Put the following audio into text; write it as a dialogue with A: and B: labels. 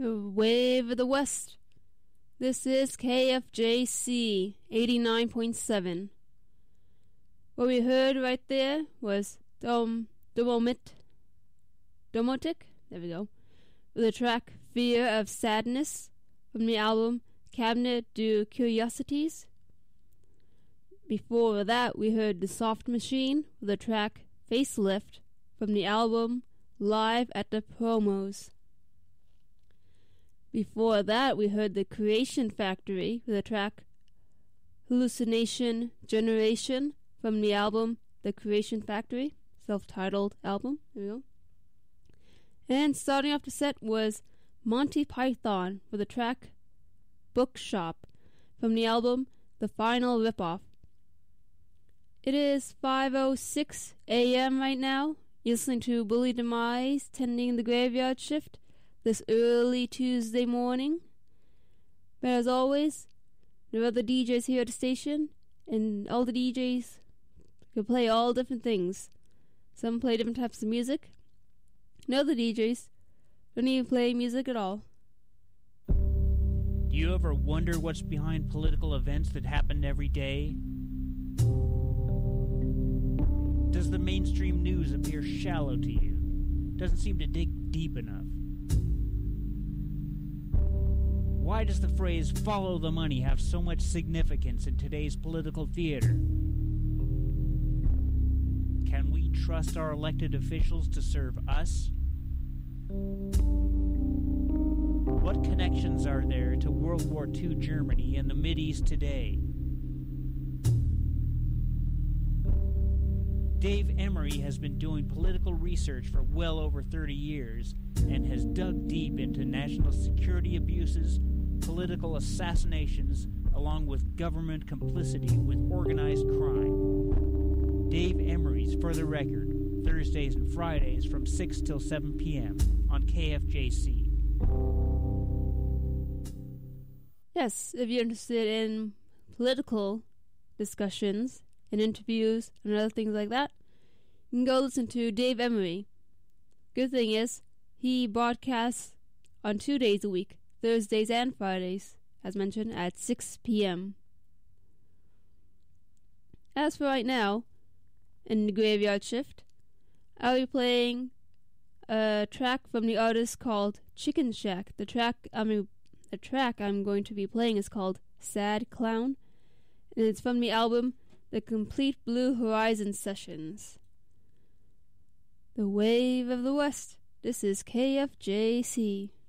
A: The Wave of the West. This is KFJC 89.7. What we heard right there was Domotic. There we go. With the track Fear of Sadness from the album Cabinet de Curiosities. Before that, we heard The Soft Machine with the track Facelift from the album Live at the Promos. Before that, we heard The Creation Factory with the track Hallucination Generation from the album The Creation Factory, self-titled album. There we go. And starting off the set was Monty Python with the track Bookshop from the album The Final Ripoff. It is 5:06 a.m. right now. You're listening to Bully Demise tending the graveyard shift this early Tuesday morning. But as always, there are other DJs here at the station, and all the DJs can play all different things. Some play different types of music, and other DJs don't even play music at all.
B: Do you ever wonder what's behind political events that happen every day? Does the mainstream news appear shallow to you? Doesn't seem to dig deep enough? Why does the phrase "follow the money" have so much significance in today's political theater? Can we trust our elected officials to serve us? What connections are there to World War II Germany and the Mideast today? Dave Emery has been doing political research for well over 30 years and has dug deep into national security abuses, political assassinations, along with government complicity with organized crime. Dave Emery's For the Record, Thursdays and Fridays from 6 till 7 p.m. on KFJC.
A: Yes, if you're interested in political discussions and interviews and other things like that, you can go listen to Dave Emery. Good thing is, he broadcasts on 2 days a week, Thursdays and Fridays, as mentioned, at 6 p.m. As for right now, in the graveyard shift, I'll be playing a track from the artist called Chicken Shack. The track I'm going to be playing is called Sad Clown, and it's from the album The Complete Blue Horizon Sessions. The Wave of the West. This is KFJC.